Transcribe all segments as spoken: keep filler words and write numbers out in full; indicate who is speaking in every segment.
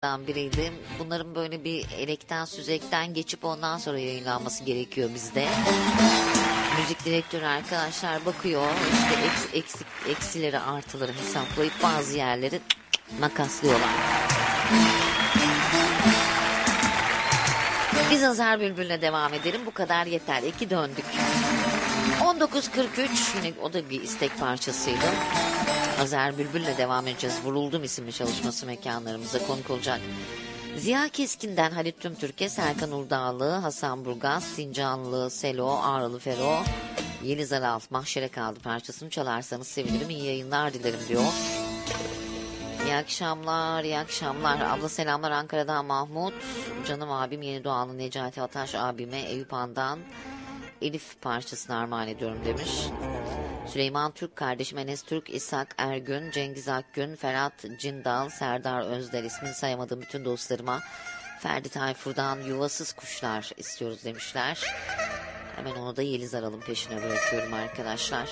Speaker 1: biriydi. Bunların böyle bir elekten süzekten geçip ondan sonra yayınlanması gerekiyor bizde. Müzik direktörü arkadaşlar bakıyor, işte eks, eksik, eksileri artıları hesaplayıp bazı yerleri makaslıyorlar. Biz Azer Bülbül'le devam edelim. Bu kadar yeter. İki döndük. on dokuz kırk üç yine o da bir istek parçasıydı. Azer Bülbül'le devam edeceğiz. Vuruldum isimli çalışması mekanlarımıza konuk olacak. Ziya Keskin'den Halit Tümtürk'e, Serkan Urdağlı, Hasan Burgaz, Sincanlı, Selo, Ağrılı Fero, Yeliz Aral, Mahşere Kaldı parçasını çalarsanız sevinirim. İyi yayınlar dilerim diyor. İyi akşamlar, iyi akşamlar. Abla selamlar Ankara'dan Mahmut. Canım abim Yeni Doğanlı Necati Ataş abime Eyüp Han'dan Elif parçasını armağan ediyorum demiş. Süleyman Türk kardeşim, Enes Türk, İshak Ergün, Cengiz Akgün, Ferhat Cindal, Serdar Özder, ismini sayamadığım bütün dostlarıma Ferdi Tayfur'dan Yuvasız Kuşlar istiyoruz demişler. Hemen onu da Yeliz Aral'ın peşine bırakıyorum arkadaşlar.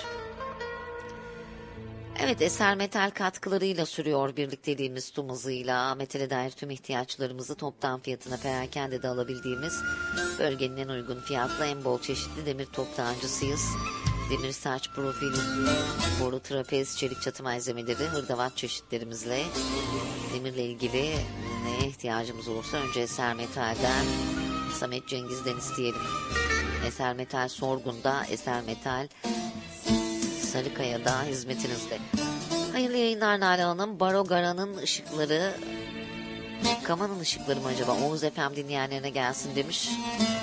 Speaker 1: Evet, Eser Metal katkılarıyla sürüyor birlikteliğimiz tüm hızıyla. Metale dair tüm ihtiyaçlarımızı toptan fiyatına perakende de alabildiğimiz bölgenin en uygun fiyatla en bol çeşitli demir toptancısıyız. Demir saç, profil, boru, trapez, çelik çatı malzemeleri, hırdavat çeşitlerimizle demirle ilgili neye ihtiyacımız olursa önce Eser Metal'den Samet Cengiz'den isteyelim. Eser Metal Sorgun'da, Eser Metal Sarıkaya'da hizmetinizde. Hayırlı yayınlar Nalan Hanım. Baro Gara'nın ışıkları, Kaman'ın ışıkları mı acaba? Oğuz Efem dinleyenlerine gelsin demiş.